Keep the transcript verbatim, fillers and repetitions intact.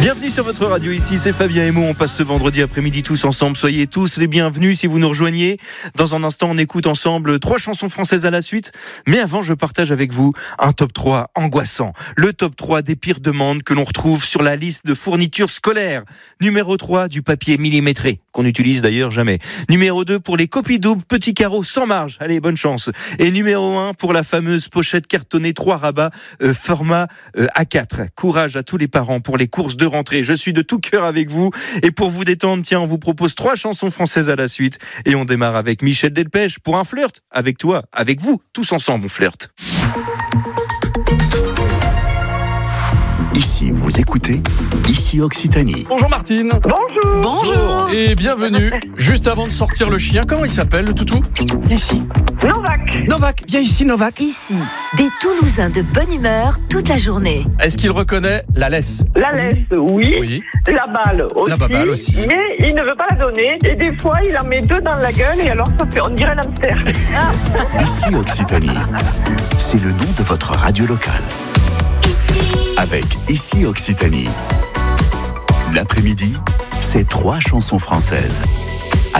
Bienvenue sur votre radio, ici c'est Fabien et Mo, on passe ce vendredi après-midi tous ensemble, soyez tous les bienvenus si vous nous rejoignez. Dans un instant on écoute ensemble trois chansons françaises à la suite, mais avant je partage avec vous un top trois angoissant, le top trois des pires demandes que l'on retrouve sur la liste de fournitures scolaires. Numéro trois, du papier millimétré, qu'on n'utilise d'ailleurs jamais. Numéro deux, pour les copies doubles, petits carreaux sans marge, allez bonne chance. Et numéro un, pour la fameuse pochette cartonnée trois rabats euh, format euh, A quatre. Courage à tous les parents pour les courses de rentrée. Je suis de tout cœur avec vous. Et pour vous détendre, tiens, on vous propose trois chansons françaises à la suite. Et on démarre avec Michel Delpech pour un flirt. Avec toi, avec vous, tous ensemble, on flirte. Ici, vous écoutez, ici Occitanie. Bonjour Martine. Bonjour. Bonjour. Et bienvenue. Juste avant de sortir le chien, comment il s'appelle le toutou ? Ici. Novak. Novak, viens ici Novak. Ici, des Toulousains de bonne humeur toute la journée. Est-ce qu'il reconnaît la laisse ? La laisse, oui. Oui. La balle aussi. La baballe aussi. Mais il ne veut pas la donner. Et des fois, il en met deux dans la gueule et alors ça fait, on dirait l'hamster. Ici Occitanie, c'est le nom de votre radio locale. Avec Ici Occitanie. L'après-midi, c'est trois chansons françaises.